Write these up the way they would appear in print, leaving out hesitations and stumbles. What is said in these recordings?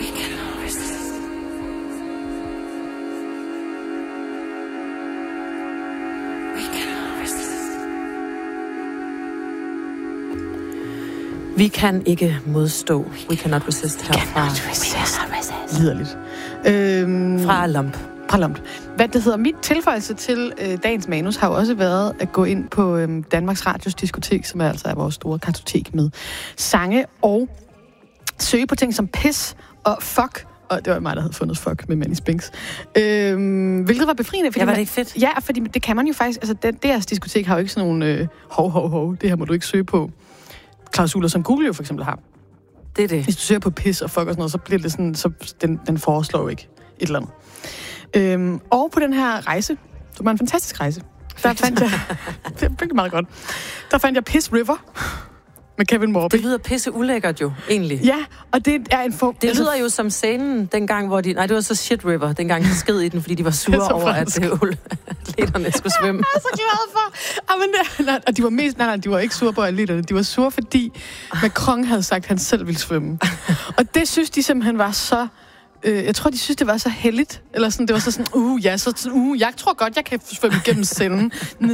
Vi kan ikke modstå. We cannot resist herfra. Liderligt. Fra Lump. Hvad det hedder, mit tilføjelse til dagens manus har jo også været at gå ind på Danmarks Radios diskotek, som altså er vores store kartotek med sange, og søge på ting som pis og fuck. Og det var mig, der havde fundet fuck med Manny Spinks. Hvilket var befriende. Fordi var det ikke fedt? Ja, fordi det kan man jo faktisk. Altså, deres diskotek har jo ikke sådan nogle hov, det her må du ikke søge på. Klausuler, som Google jo for eksempel har. Det er det. Hvis du søger på pis og fuck og sådan noget, så bliver det sådan, så den foreslår jo ikke et eller andet. Og på den her rejse, det var en fantastisk rejse, der fandt jeg, det er virkelig meget godt, der fandt jeg Piss River med Kevin Morby. Det lyder pisse ulækkert jo, egentlig. Ja, og det er en Det lyder jo som scenen dengang, hvor de... Nej, det var så Shit River, dengang de sked i den, fordi de var sure over, at atleterne skulle svømme. Jeg er så glad for. Og de var mest... Nej, de var ikke sure på atleterne. De var sure, fordi Macron havde sagt, at han selv ville svømme. Og det synes de simpelthen var så... jeg tror, de synes, det var så heldigt. Eller sådan, det var så sådan, jeg tror godt, jeg kan svømme gennem cellen.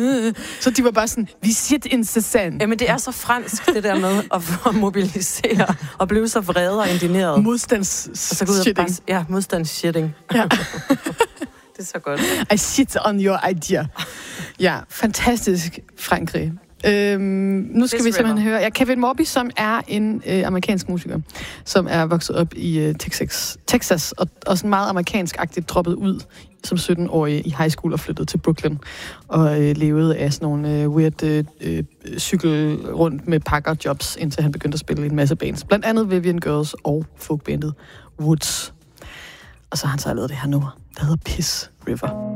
Så de var bare sådan, vi sit in Cézanne. Jamen, det er så fransk, det der med at mobilisere og blive så vrede og indigneret. Modstandsshitting. Ja, modstandsshitting. Ja. Det er så godt. I sit on your idea. Ja, fantastisk, Frankrig. Nu skal vi simpelthen høre Kevin Morby, som er en amerikansk musiker, som er vokset op i Texas og sådan meget amerikansk-agtigt droppet ud som 17-årig i high school og flyttet til Brooklyn og levede af sådan nogle weird cykel rundt med pakkerjobs, indtil han begyndte at spille i en masse bands. Blandt andet Vivian Girls og folkbandet Woods. Og så har han så lavet det her nummer, der hedder Piss River.